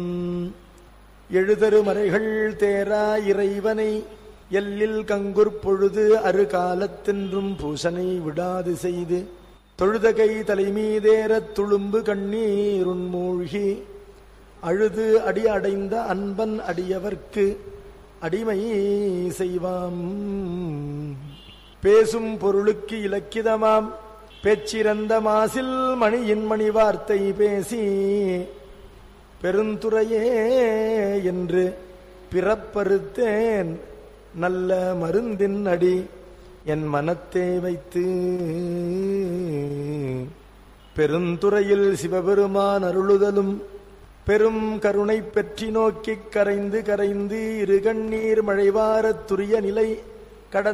எழுதரு மறைகள் தேரா இறைவனை எல்லில் கங்குற் பொழுது அரு காலத்தென்றும் பூசனை விடாது செய்து தொழுதகை தலைமீதேறத் துளும்பு கண்ணீருண் மூழ்கி அழுது அடி அடைந்த அன்பன் அடியவர்க்கு அடிமை செய்வாம். பேசும் பொருளுக்கு இலக்கிதமாம் பேச்சிறந்த மாசில் மணியின் மணி வார்த்தை பேசி பெருந்துறையே என்று பிறப்பறுத்தேன் நல்ல மருந்தின் அடி என் மனத்தை வைத்து. பெருந்துறையில் சிவபெருமான் அருளுதலும் பெரும் கருணை பெற்றி நோக்கிக் கரைந்து கரைந்து இரு கண்ணீர் மழைவாரத் துரிய நிலை